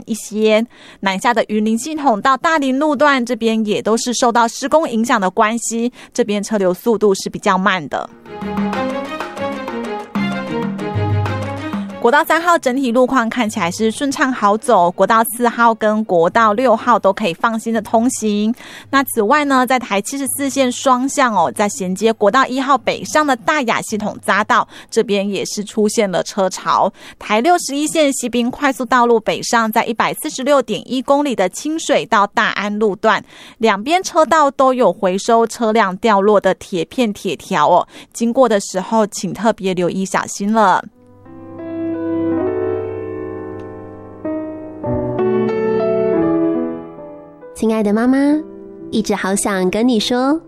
一些。南下的云林系统到大林路段这边也都是受到施工影响的关系，这边车流速度是比较慢的。国道3号整体路况看起来是顺畅好走，国道4号跟国道6号都可以放心的通行。那此外呢，在台74线双向在衔接国道1号北上的大雅系统匝道这边也是出现了车潮。台61线西滨快速道路北上，在 146.1 公里的清水到大安路段，两边车道都有回收车辆掉落的铁片铁条经过的时候请特别留意小心了。 亲爱的妈妈，一直好想跟你说。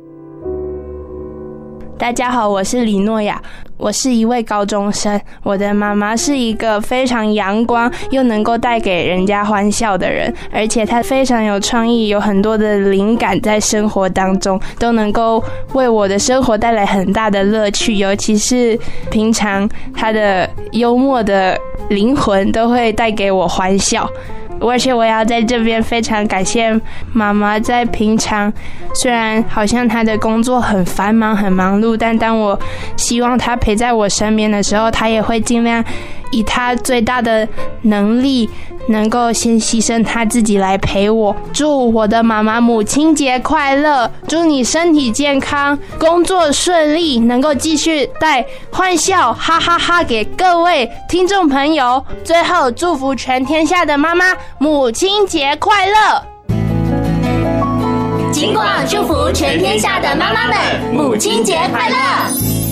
大家好，我是李诺亚，我是一位高中生。我的妈妈是一个非常阳光又能够带给人家欢笑的人，而且她非常有创意，有很多的灵感在生活当中，都能够为我的生活带来很大的乐趣。尤其是平常她的幽默的灵魂都会带给我欢笑。而且我要在这边非常感谢妈妈，在平常虽然好像她的工作很繁忙很忙碌，但当我希望她陪在我身边的时候，她也会尽量以她最大的能力能够先牺牲她自己来陪我。祝我的妈妈母亲节快乐，祝你身体健康，工作顺利，能够继续带欢笑哈哈哈给各位听众朋友。最后祝福全天下的妈妈母亲节快乐。 金广祝福全天下的妈妈们母亲节快乐。